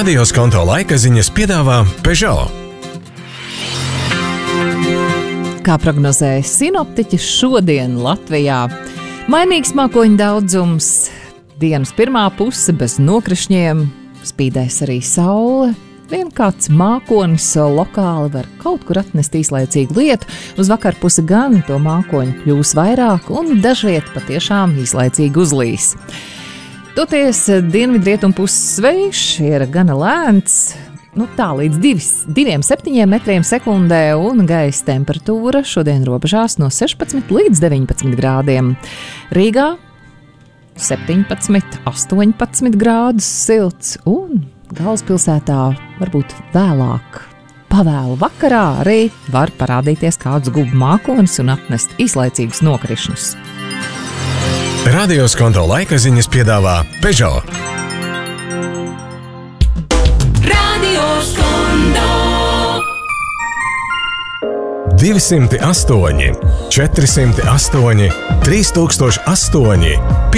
Radio Skonto laikaziņas piedāvā Peugeot. Kā prognozēja sinoptiķi, šodien Latvijā mainīgs mākoņu daudzums, dienas pirmā puse bez nokrišņiem, spīdēs arī saule. Vien kāds mākonis lokāli var kaut kur atnest īslaicīgu lietu, uz vakarpusi gan to mākoņu kļūs vairāk un dažviet patiešām īslaicīgi uzlīs. Toties dienvidrietumu puses vējš ir gana lēns, tā līdz 2,7 metriem sekundē, un gaisa temperatūra šodien robežās no 16 līdz 19 grādiem. Rīgā 17, 18 grādus silts, un galvaspilsētā varbūt vēlāk, pavēlu vakarā arī var parādīties kāds gubu mākonis un atnest īslaicīgus nokrišņus. Radio Skonto laikaziņas piedāvā Peugeot. Radio Skonto 208, 408, 3008,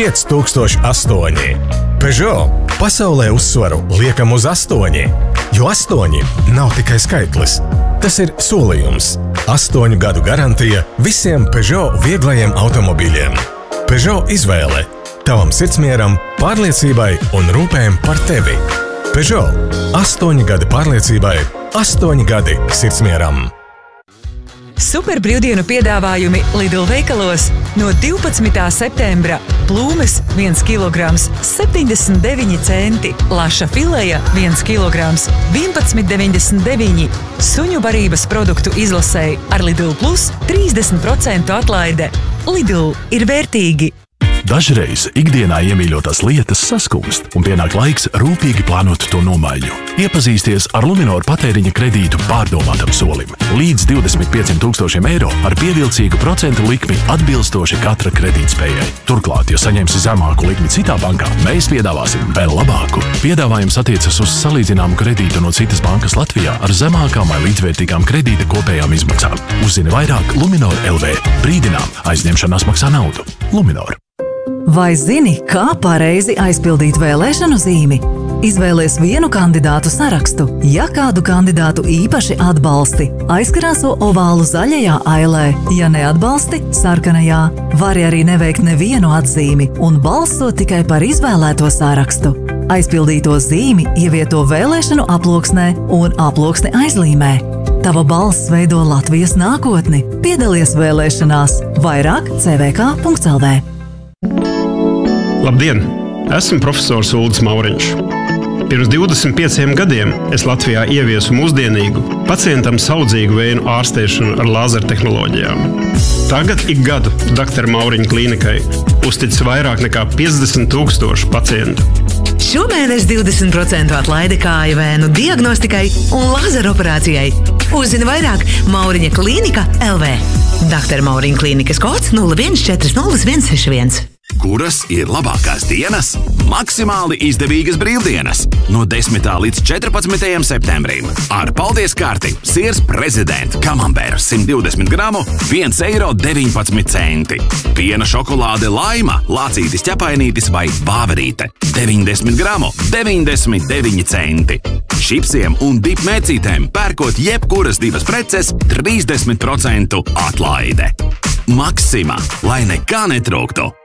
5008. Peugeot pasaulē uzsvaru liekam uz 8, jo 8 nav tikai skaitlis. Tas ir solījums. 8 gadu garantija visiem Peugeot vieglajiem automobīļiem. Peugeot izvēle tavam sirdsmieram, pārliecībai un rūpēm par tevi. Peugeot 8 gadi pārliecībai, 8 gadi sirdsmieram. Super brīvdienu piedāvājumi Lidl veikalos no 12. septembra. Plūmes 1 kg 79 centi, laša fileja 1 kg 11,99. Suņu barības produktu izlasēji ar Lidl Plus 30% atlaide. Lidl ir vērtīgi. Dažreiz ikdienā iemīļotās lietas saskumst un pienāk laiks rūpīgi plānot to nomaiņu. Iepazīsties ar Luminor patēriņa kredītu pārdomātam solim. Līdz 25 000 eiro ar pievilcīgu procentu likmi atbilstoši katra kredītspējai. Turklāt, ja saņemsi zemāku likmi citā bankā, mēs piedāvāsim vēl labāku. Piedāvājums attiecas uz salīdzināmu kredītu no citas bankas Latvijā ar zemākām vai līdzvērtīgām kredīta kopējām izmaksām. Uzzini vairāk Luminor LV. Brīdinām, aizņemšanās maksā naudu. Luminor. Vai zini, kā pareizi aizpildīt vēlēšanu zīmi? Izvēlies vienu kandidātu sarakstu. Ja kādu kandidātu īpaši atbalsti, aizkrāso ovālu zaļajā ailē. Ja neatbalsti, sarkanajā. Vari arī neveikt nevienu atzīmi un balsot tikai par izvēlēto sarakstu. Aizpildīto zīmi ievieto vēlēšanu aploksnē un aploksni aizlīmē. Tava balss veido Latvijas nākotni. Piedalies vēlēšanās. Vairāk cvk.lv. Labdien! Esmu profesors Uldis Mauriņš. Pirms 25 gadiem es Latvijā ieviesu mūsdienīgu, pacientam saudzīgu vēju ārstēšanu ar lāzertehnoloģijām. Tagad ik gadu Dr. Mauriņa klīnikai uztic vairāk nekā 50 000 pacientu. Šomēnes 20% atlaide kāju vēnu diagnostikai un lāzeroperācijai. Uzzini vairāk Mauriņa klīnika LV. Dr. Mauriņa klīnikas kods 0140 161. Kuras ir labākās dienas? Maksimāli izdevīgas brīvdienas no 10. līdz 14. septembrim. Ar paldies karti siers prezident Camembert 120 gramu 1,19 eiro. Piena šokolāde Laima, lācītis ķepainītis vai bāverīte 90 gramu 99 centi. Šipsiem un dipmēcītēm pērkot jebkuras divas preces 30% atlaide. Maksima, lai nekā netrūktu.